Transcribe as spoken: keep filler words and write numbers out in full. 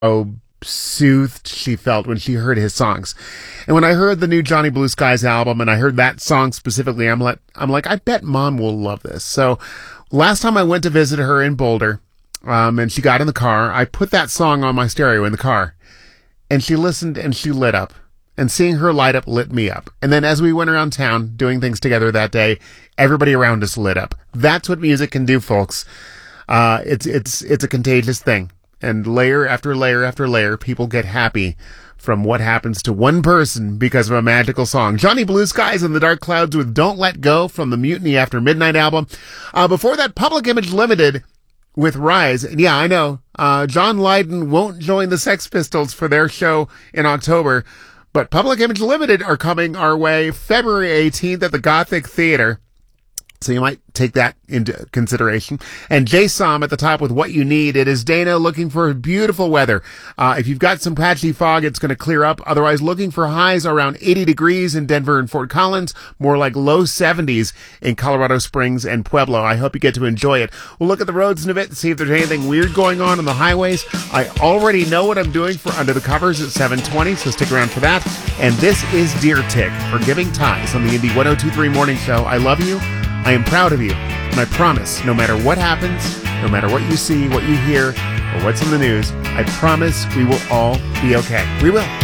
how soothed she felt when she heard his songs. And when I heard the new Johnny Blue Skies album and I heard that song specifically, I'm like, I'm like, I bet Mom will love this. So last time I went to visit her in Boulder, um, and she got in the car, I put that song on my stereo in the car and she listened and she lit up. And seeing her light up lit me up. And then as we went around town doing things together that day, everybody around us lit up. That's what music can do, folks. Uh, it's, it's, it's a contagious thing. And layer after layer after layer, people get happy from what happens to one person because of a magical song. Johnny Blue Skies and the Dark Clouds with Don't Let Go from the Mutiny After Midnight album. Uh, before that, Public Image Limited with Rise. And yeah, I know, uh, John Lydon won't join the Sex Pistols for their show in October. But Public Image Limited are coming our way February eighteenth at the Gothic Theater. So you might take that into consideration. And Jay Som at the top with What You Need. It is Dana looking for beautiful weather. Uh, if you've got some patchy fog, it's going to clear up. Otherwise, looking for highs around eighty degrees in Denver and Fort Collins, more like low seventies in Colorado Springs and Pueblo. I hope you get to enjoy it. We'll look at the roads in a bit and see if there's anything weird going on on the highways. I already know what I'm doing for Under the Covers at seven twenty, so stick around for that. And this is Deer Tick for Giving Ties on the Indy one oh two point three Morning Show. I love you. I am proud of you, and I promise, no matter what happens, no matter what you see, what you hear, or what's in the news, I promise we will all be okay. We will.